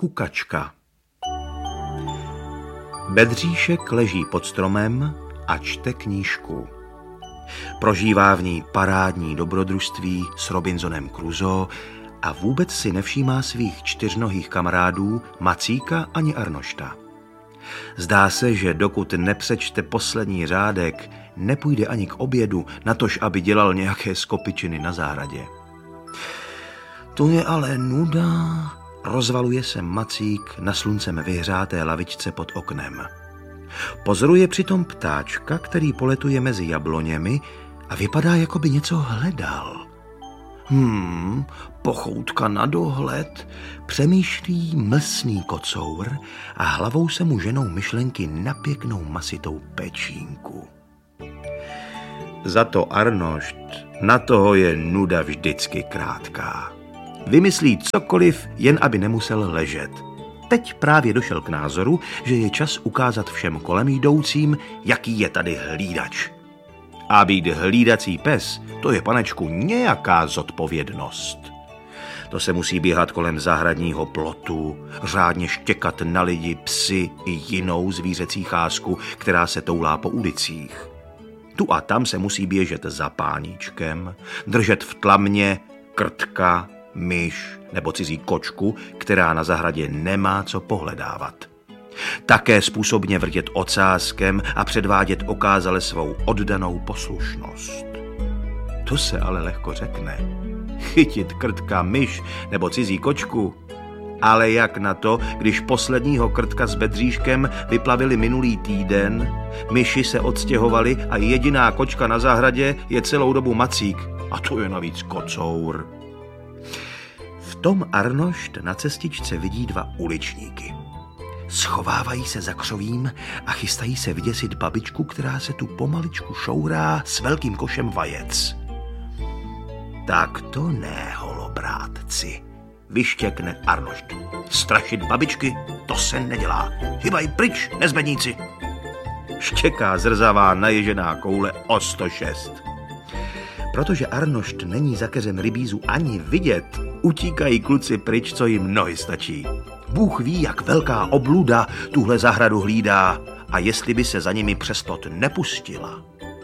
Kukačka. Bedříšek leží pod stromem a čte knížku. Prožívá v ní parádní dobrodružství s Robinsonem Crusoe a vůbec si nevšímá svých čtyřnohých kamarádů Macíka ani Arnošta. Zdá se, že dokud nepřečte poslední řádek, nepůjde ani k obědu, natož aby dělal nějaké skopičiny na zahradě. To je ale nuda, rozvaluje se Macík na sluncem vyhřáté lavičce pod oknem. Pozoruje přitom ptáčka, který poletuje mezi jabloněmi a vypadá, jako by něco hledal. Pochoutka na dohled, přemýšlí mlsný kocour a hlavou se mu ženou myšlenky na pěknou masitou pečínku. Za to Arnošt, na toho je nuda vždycky krátká. Vymyslí cokoliv, jen aby nemusel ležet. Teď právě došel k názoru, že je čas ukázat všem kolem jdoucím, jaký je tady hlídač. A být hlídací pes, to je, panečku, nějaká zodpovědnost. To se musí běhat kolem zahradního plotu, řádně štěkat na lidi, psy i jinou zvířecí cházku, která se toulá po ulicích. Tu a tam se musí běžet za páníčkem, držet v tlamě krtka, myš nebo cizí kočku, která na zahradě nemá co pohledávat. Také způsobně vrtět ocáskem a předvádět okázale svou oddanou poslušnost. To se ale lehko řekne. Chytit krtka, myš nebo cizí kočku. Ale jak na to, když posledního krtka s Bedříškem vyplavili minulý týden, myši se odstěhovali a jediná kočka na zahradě je celou dobu Macík. A to je navíc kocour. V tom Arnošt na cestičce vidí dva uličníky. Schovávají se za křovím a chystají se vyděsit babičku, která se tu pomaličku šourá s velkým košem vajec. Tak to ne, holobrátci, vyštěkne Arnošt. Strašit babičky, to se nedělá. Hybaj pryč, nezbedníci. Štěká zrzavá naježená koule o 106. Protože Arnošt není za keřem rybízu ani vidět, utíkají kluci pryč, co jim nohy stačí. Bůh ví, jak velká obluda tuhle zahradu hlídá a jestli by se za nimi přestot nepustila.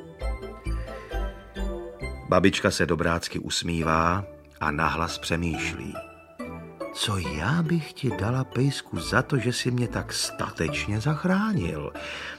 Babička se dobrácky usmívá a nahlas přemýšlí. Co já bych ti dala, pejsku, za to, že jsi mě tak statečně zachránil?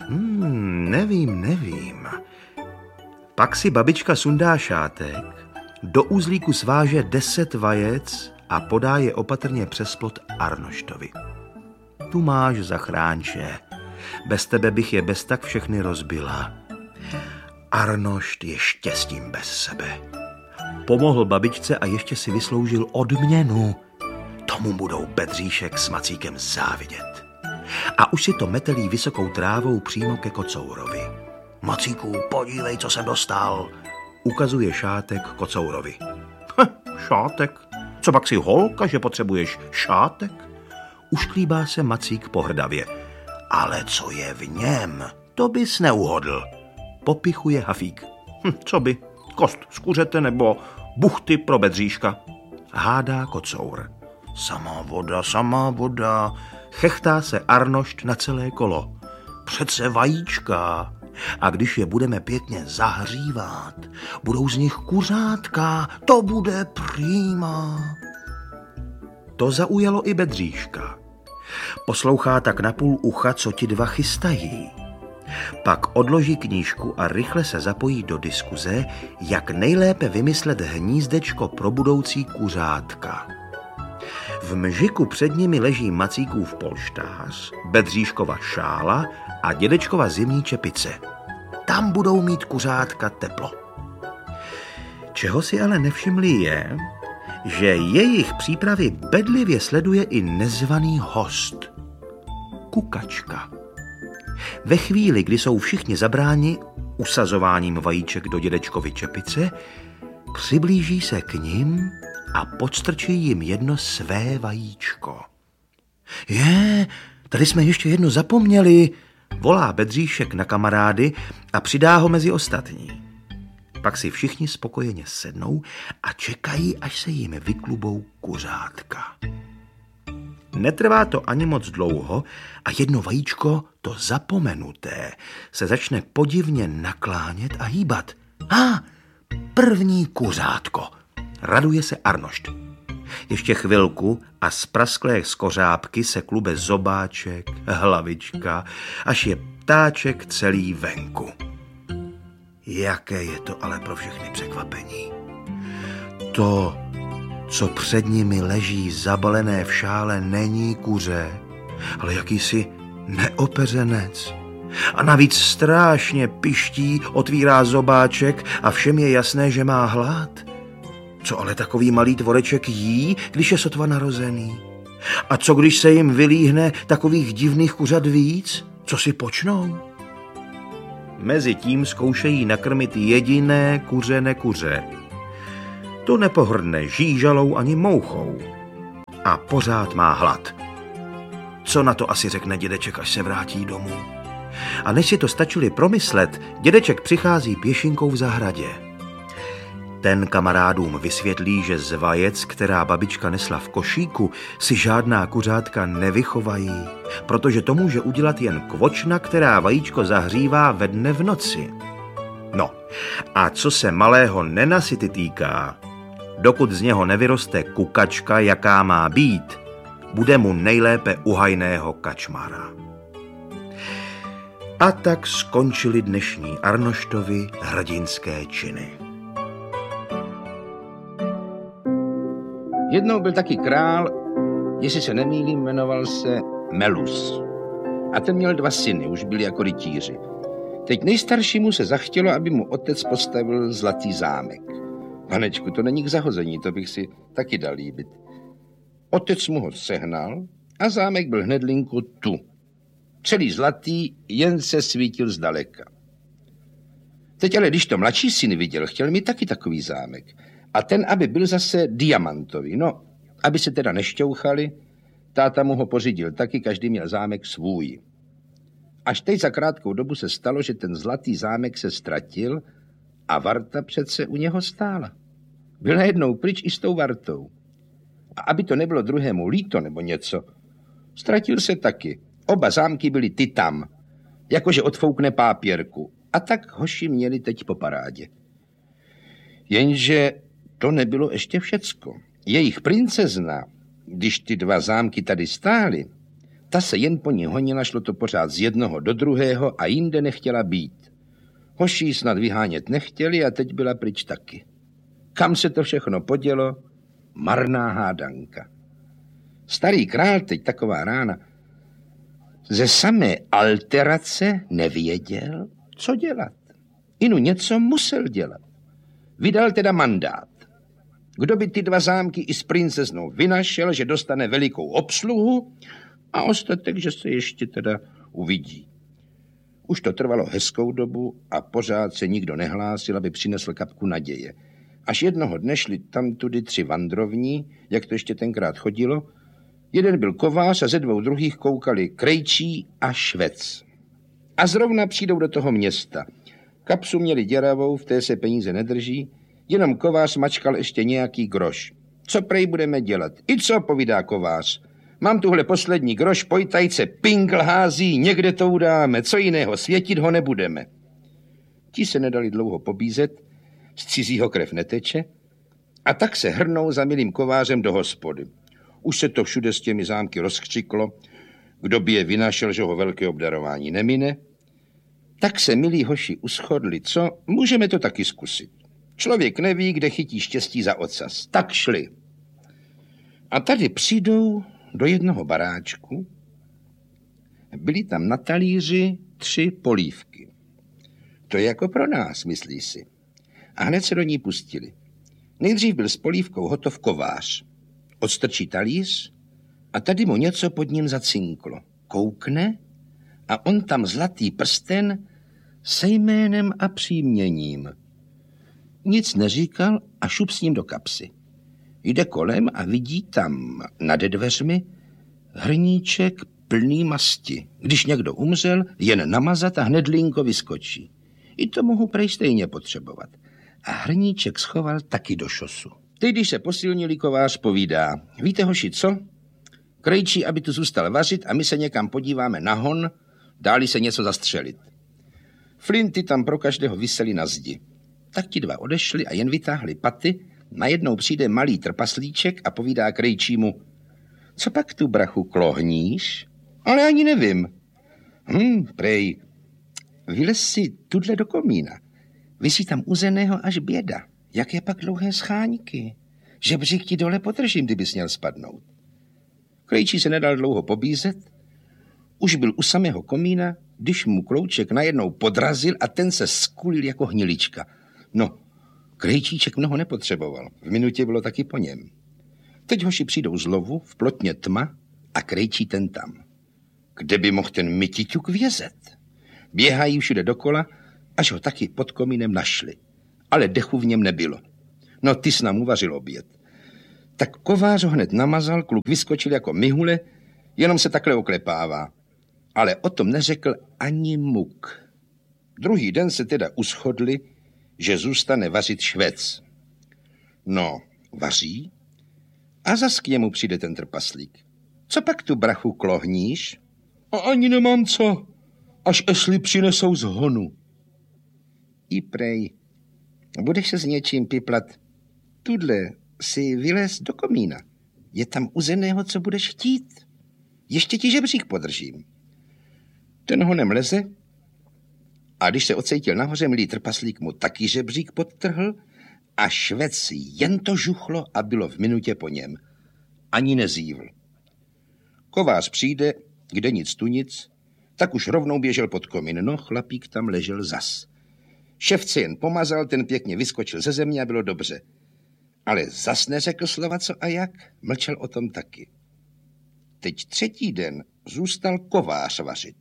Nevím. Pak si babička sundá šátek, do uzlíku sváže 10 vajec a podá je opatrně přes plot Arnoštovi. Tu máš, zachránče, bez tebe bych je bez tak všechny rozbila. Arnošt je štěstím bez sebe. Pomohl babičce a ještě si vysloužil odměnu. Tomu budou Bedříšek s Macíkem závidět. A už si to metelí vysokou trávou přímo ke kocourovi. Macíku, podívej, co jsem dostal, ukazuje šátek kocourovi. Šátek? Co pak si holka, že potřebuješ šátek? Ušklíbá se Macík pohrdavě. Ale co je v něm, to bys neuhodl. Popichuje Hafík. Co by? Kost z kuřete nebo buchty pro Bedříška? Hádá kocour. Sama voda. Chechtá se Arnošt na celé kolo. Přece vajíčka. A když je budeme pěkně zahřívat, budou z nich kuřátka, to bude prýma. To zaujalo i Bedříška. Poslouchá tak napůl ucha, co ti dva chystají. Pak odloží knížku a rychle se zapojí do diskuze, jak nejlépe vymyslet hnízdečko pro budoucí kuřátka. V mžiku před nimi leží Macíkův polštář, Bedříškova šála a dědečkova zimní čepice. Tam budou mít kuřátka teplo. Čeho si ale nevšimli je, že jejich přípravy bedlivě sleduje i nezvaný host. Kukačka. Ve chvíli, kdy jsou všichni zabráni usazováním vajíček do dědečkovy čepice, přiblíží se k nim a podstrčí jim jedno své vajíčko. Tady jsme ještě jedno zapomněli, volá Bedříšek na kamarády a přidá ho mezi ostatní. Pak si všichni spokojeně sednou a čekají, až se jim vyklubou kuřátka. Netrvá to ani moc dlouho a jedno vajíčko, to zapomenuté, se začne podivně naklánět a hýbat. První kuřátko. Raduje se Arnošt. Ještě chvilku a z prasklé skořápky se klube zobáček, hlavička, až je ptáček celý venku. Jaké je to ale pro všechny překvapení. To, co před nimi leží zabalené v šále, není kuře, ale jakýsi neopeřenec. A navíc strašně piští, otvírá zobáček a všem je jasné, že má hlad. Co ale takový malý tvoreček jí, když je sotva narozený? A co když se jim vylíhne takových divných kuřat víc? Co si počnou? Mezitím zkoušejí nakrmit jediné kuřené kuře. To nepohrdne žížalou ani mouchou. A pořád má hlad. Co na to asi řekne dědeček, až se vrátí domů? A než si to stačili promyslet, dědeček přichází pěšinkou v zahradě. Ten kamarádům vysvětlí, že z vajec, která babička nesla v košíku, si žádná kuřátka nevychovají, protože to může udělat jen kvočna, která vajíčko zahřívá ve dne v noci. No, a co se malého nenasyty týká, dokud z něho nevyroste kukačka, jaká má být, bude mu nejlépe u hajného kačmara. A tak skončily dnešní Arnoštovy hrdinské činy. Jednou byl taky král, jestli se nemýlím, jmenoval se Melus. A ten měl 2 syny, už byli jako rytíři. Teď nejstaršímu se zachtělo, aby mu otec postavil zlatý zámek. Panečku, to není k zahození, to bych si taky dal líbit. Otec mu ho sehnal a zámek byl hnedlinku tu. Celý zlatý, jen se svítil zdaleka. Teď ale, když to mladší syn viděl, chtěl mít taky takový zámek. A ten, aby byl zase diamantový. No, aby se teda nešťouchali, táta mu ho pořídil taky, každý měl zámek svůj. Až teď za krátkou dobu se stalo, že ten zlatý zámek se ztratil a varta přece u něho stála. Byl najednou pryč i s tou vartou. A aby to nebylo druhému líto nebo něco, ztratil se taky. Oba zámky byly ty tam, jakože odfoukne pápěrku. A tak hoši měli teď po parádě. Jenže to nebylo ještě všecko. Jejich princezna, když ty 2 zámky tady stály, ta se jen po ní honila, šlo to pořád z jednoho do druhého a jinde nechtěla být. Hoši ji snad vyhánět nechtěli a teď byla pryč taky. Kam se to všechno podělo? Marná hádanka. Starý král, teď taková rána, ze samé alterace nevěděl, co dělat. Inu něco musel dělat. Vydal teda mandát. Kdo by ty 2 zámky i s princeznou vynašel, že dostane velikou obsluhu a ostatek, že se ještě teda uvidí. Už to trvalo hezkou dobu a pořád se nikdo nehlásil, aby přinesl kapku naděje. Až jednoho dne šli tam tudy 3 vandrovní, jak to ještě tenkrát chodilo. Jeden byl kovář a ze 2 druhých koukali krejčí a švec. A zrovna přijdou do toho města. Kapsu měli děravou, v té se peníze nedrží, jenom kovář mačkal ještě nějaký groš. Co prej budeme dělat? I co, povídá kovář. Mám tuhle poslední groš, pojtajce pingl hází, někde to udáme, co jiného, světit ho nebudeme. Ti se nedali dlouho pobízet, z cizího krev neteče, a tak se hrnou za milým kovářem do hospody. Už se to všude s těmi zámky rozkřiklo, kdo by je vynašel, že ho velké obdarování nemine. Tak se milí hoši uschodli, co? Můžeme to taky zkusit. Člověk neví, kde chytí štěstí za ocas. Tak šli. A tady přijdou do jednoho baráčku. Byly tam na talíři 3 polívky. To je jako pro nás, myslí si. A hned se do ní pustili. Nejdřív byl s polívkou hotov kovář. Odstrčí talíř a tady mu něco pod ním zacinklo. Koukne a on tam zlatý prsten se jménem a příjmením. Nic neříkal a šup s ním do kapsy. Jde kolem a vidí tam nad dveřmi hrníček plný masti. Když někdo umřel, jen namazat a hnedlinko vyskočí. I to mohu prej stejně potřebovat. A hrníček schoval taky do šosu. Teď, když se posilnili, kovář povídá. Víte, hoši, co? Krejčí, aby tu zůstal vařit a my se někam podíváme na hon, dáli se něco zastřelit. Flinty tam pro každého visely na zdi. Tak ti dva odešli a jen vytáhli paty, najednou přijde malý trpaslíček a povídá krejčímu: co pak tu, brachu, klohníš? Ale ani nevím. Prej, vylez si tudle do komína. Visí tam uzeného až běda. Jaké pak dlouhé scháňky. Žebřík ti dole podržím, kdybys měl spadnout. Krejčí se nedal dlouho pobízet. Už byl u samého komína, když mu Klouček najednou podrazil a ten se skulil jako hnilička. No, Krejčíček mnoho nepotřeboval. V minutě bylo taky po něm. Teď hoši přijdou z lovu, v plotně tma a Krejčí ten tam. Kde by mohl ten mytiťuk vězet? Běhají všude dokola, až ho taky pod komínem našli. Ale dechu v něm nebylo. No, ty jsi nám uvařil oběd. Tak kovář ho hned namazal, kluk vyskočil jako mihule, jenom se takhle oklepává. Ale o tom neřekl ani muk. Druhý den se teda ushodli, že zůstane vařit Švec. No, vaří a zas k němu přijde ten trpaslík. Co pak tu, brachu, klohníš? A ani nemám co, až esli přinesou z honu. I prej, budeš se s něčím piplat. Tudle si vylez do komína. Je tam uzeného, co budeš chtít. Ještě ti žebřík podržím. Ten honem leze a když se ocejtil nahoře, milý trpaslík mu taky žebřík podtrhl a Švec jen to žuchlo a bylo v minutě po něm. Ani nezívl. Kovář přijde, kde nic tu nic, tak už rovnou běžel pod komín. No, chlapík tam ležel zas. Ševce jen pomazal, ten pěkně vyskočil ze země a bylo dobře. Ale zas neřekl slova co a jak, mlčel o tom taky. Teď třetí den zůstal kovář vařit.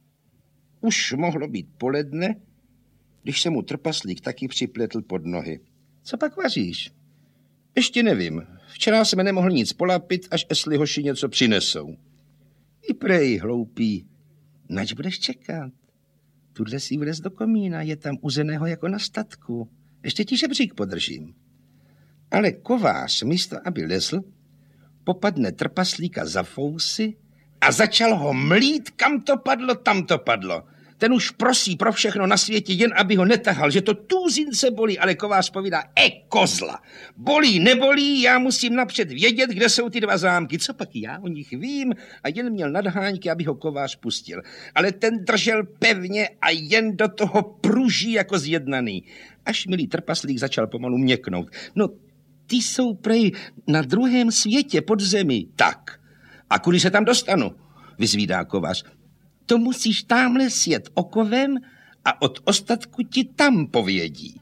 Už mohlo být poledne, když se mu trpaslík taky připletl pod nohy. Co pak vaříš? Ještě nevím. Včera jsme nemohli nic polapit, až esli hoši něco přinesou. I prej, hloupý, nač budeš čekat? Tudle si vlez do komína, je tam uzeného jako na statku. Ještě ti žebřík podržím. Ale kovář, místo aby lezl, popadne trpaslíka za fousy a začal ho mlít, kam to padlo, tam to padlo. Ten už prosí pro všechno na světě, jen aby ho netahal, že to tůzince bolí, ale kovář povídá: kozla, bolí, nebolí, já musím napřed vědět, kde jsou ty dva zámky. Co pak já o nich vím? A jen měl nadháňky, aby ho kovář pustil. Ale ten držel pevně a jen do toho pruží jako zjednaný. Až milý trpaslík začal pomalu měknout. No, ty jsou prej na druhém světě pod zemi. Tak, a kudy se tam dostanu? Vyzvídá kovář. To musíš támhle sjet okovem a od ostatku ti tam povědí.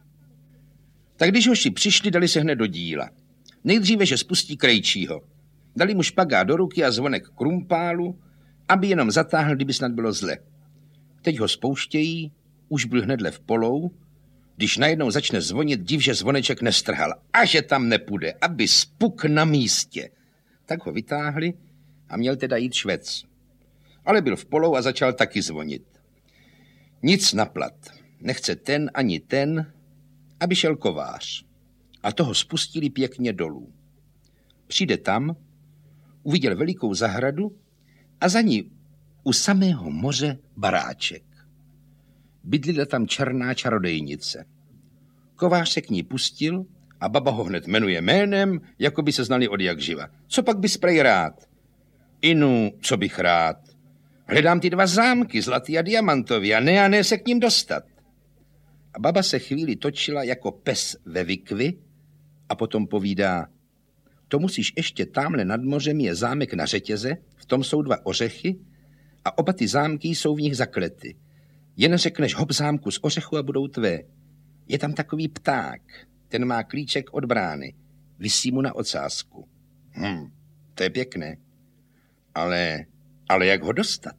Tak když hoši přišli, dali se hned do díla. Nejdříve, že spustí Krejčího. Dali mu špagát do ruky a zvonek krumpálu, aby jenom zatáhl, kdyby snad bylo zle. Teď ho spouštějí, už byl hnedle v polou, když najednou začne zvonit, div, že zvoneček nestrhal. A že tam nepůjde, aby spuk na místě. Tak ho vytáhli a měl teda jít Švec. Ale byl v polou a začal taky zvonit. Nic na plat. Nechce ten ani ten, aby šel kovář. A toho spustili pěkně dolů. Přijde tam, uviděl velikou zahradu a za ní u samého moře baráček. Bydlila tam černá čarodejnice. Kovář se k ní pustil a baba ho hned jmenuje jménem, jako by se znali od jak živa. Co pak bys prej rád? Inu, co bych rád? Hledám ty dva zámky, zlatý a diamantový, a ne se k ním dostat. A baba se chvíli točila jako pes ve vikvi a potom povídá: to musíš ještě támhle nad mořem, je zámek na řetěze, v tom jsou dva ořechy a oba ty zámky jsou v nich zaklety. Jen řekneš hop zámku z ořechu a budou tvé. Je tam takový pták, ten má klíček od brány, visí mu na ocásku. To je pěkné. Ale jak ho dostat?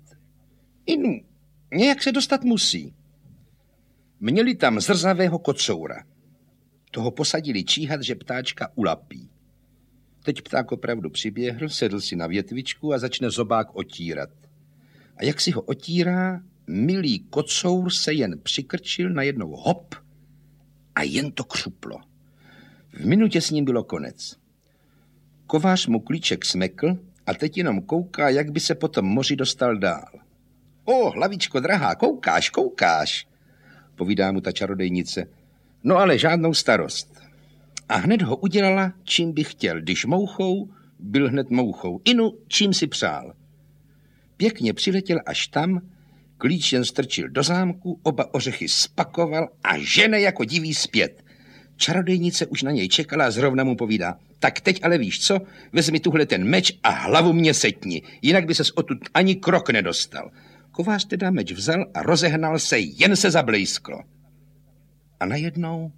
Nějak se dostat musí. Měli tam zrzavého kocoura. Toho posadili číhat, že ptáčka ulapí. Teď pták opravdu přiběhl, sedl si na větvičku a začne zobák otírat. A jak si ho otírá, milý kocour se jen přikrčil, najednou hop a jen to křuplo. V minutě s ním bylo konec. Kovář mu klíček smekl a teď jenom kouká, jak by se po tom moři dostal dál. O, hlavičko drahá, koukáš, povídá mu ta čarodejnice. No ale žádnou starost. A hned ho udělala, čím by chtěl. Když mouchou, byl hned mouchou. Inu, čím si přál. Pěkně přiletěl až tam, klíč jen strčil do zámku, oba ořechy spakoval a žene jako diví zpět. Čarodejnice už na něj čekala a zrovna mu povídá. Tak teď ale víš co, vezmi tuhle ten meč a hlavu mě setni, jinak by ses odtud ani krok nedostal. Kovář teda meč vzal a rozehnal se, jen se zablejsklo. A najednou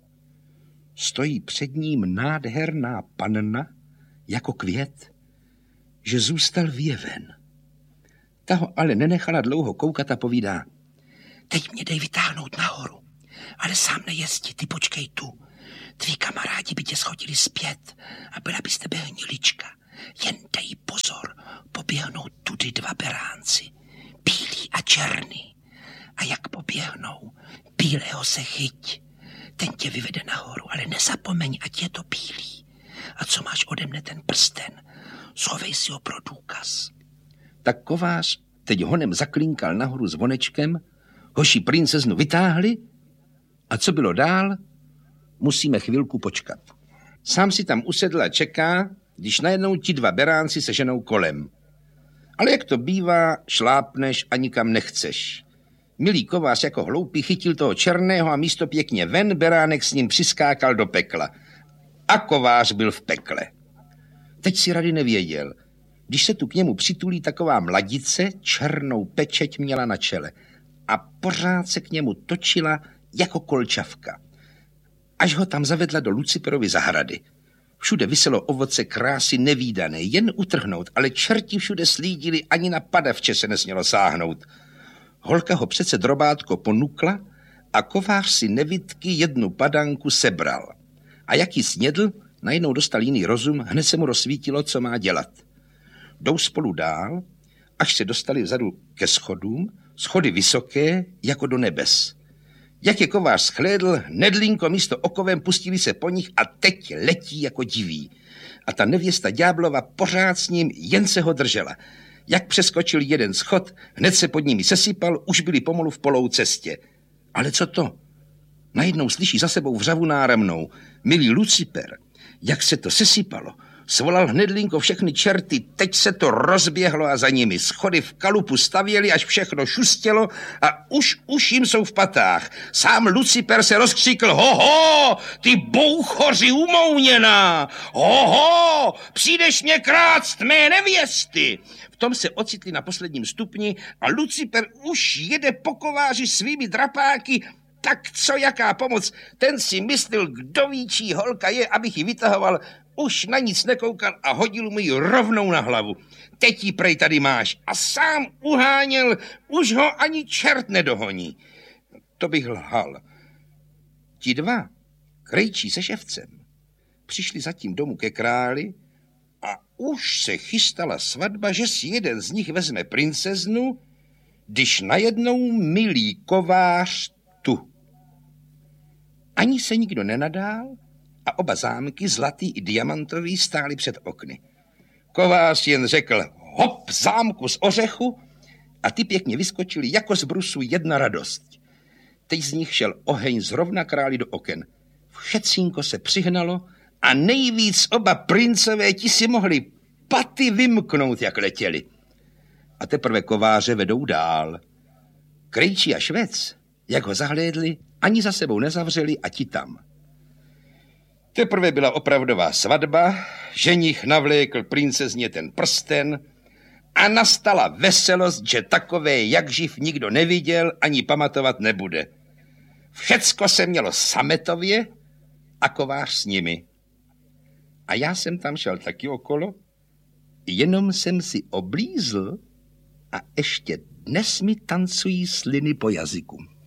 stojí před ním nádherná panna jako květ, že zůstal věven. Ta ho ale nenechala dlouho koukat a povídá. Teď mě dej vytáhnout nahoru, ale sám nejezdi, ty počkej tu. Tví kamarádi by tě schodili zpět a byla by z tebe hnilička. Jen dej pozor, poběhnou tudy dva beránci, bílý a černý. A jak poběhnou, bílého se chyť. Ten tě vyvede nahoru, ale nezapomeň, ať je to bílý. A co máš ode mne ten prsten? Schovej si ho pro důkaz. Tak kovář teď honem zaklinkal nahoru zvonečkem, hoši princeznu vytáhli a co bylo dál, musíme chvilku počkat. Sám si tam usedl a čeká, když najednou ti dva beránci se ženou kolem. Ale jak to bývá, šlápneš a nikam nechceš. Milý kovář jako hloupý chytil toho černého a místo pěkně ven, beránek s ním přiskákal do pekla. A kovář byl v pekle. Teď si rady nevěděl. Když se tu k němu přitulí taková mladice, černou pečeť měla na čele a pořád se k němu točila jako kolčavka. Až ho tam zavedla do Luciperovy zahrady. Všude viselo ovoce krásy nevídané, jen utrhnout, ale čerti všude slídili, ani na padavče se nesmělo sáhnout. Holka ho přece drobátko ponukla a kovář si nevidky jednu padanku sebral. A jak ji snědl, najednou dostal jiný rozum, hned se mu rozsvítilo, co má dělat. Jdou spolu dál, až se dostali vzadu ke schodům, schody vysoké, jako do nebes. Jak je kovář shlédl, hnedlinko místo okovem pustili se po nich a teď letí jako diví. A ta nevěsta ďáblova pořád s ním jen se ho držela. Jak přeskočil jeden schod, hned se pod nimi sesypal, už byli pomalu v polou cestě. Ale co to? Najednou slyší za sebou vřavu náramnou. Milý Luciper, jak se to sesypalo. Svolal hnedlinko všechny čerty, teď se to rozběhlo a za nimi schody v kalupu stavěli, až všechno šustělo a už jim jsou v patách. Sám Luciper se rozkřikl, hoho, ty bouchoři umouněná, hoho, přijdeš mě krást mé nevěsty. V tom se ocitli na posledním stupni a Luciper už jede po kováři svými drapáky. Tak co, jaká pomoc? Ten si myslel, kdo ví, čí holka je, abych ji vytahoval. Už na nic nekoukal a hodil mu ji rovnou na hlavu. Teď ji prej tady máš. A sám uháněl, už ho ani čert nedohoní. To bych lhal. Ti dva, krejčí se ševcem, přišli zatím domů ke králi a už se chystala svatba, že si jeden z nich vezme princeznu, když najednou milý kovář tu. Ani se nikdo nenadál a oba zámky, zlatý i diamantový, stály před okny. Kovář jen řekl hop zámku z ořechu a ty pěkně vyskočili jako z brusu jedna radost. Teď z nich šel oheň zrovna králi do oken. Všecínko se přihnalo a nejvíc oba princové ti si mohli paty vymknout, jak letěli. A teprve kováře vedou dál. Krejčí a švec, jak ho zahlédli, ani za sebou nezavřeli a ti tam. Teprve byla opravdová svatba, ženich navlékl princezně ten prsten a nastala veselost, že takové jak živ nikdo neviděl ani pamatovat nebude. Všecko se mělo sametově a kovář s nimi. A já jsem tam šel taky okolo, jenom jsem si oblízl a ještě dnes mi tancují sliny po jazyku.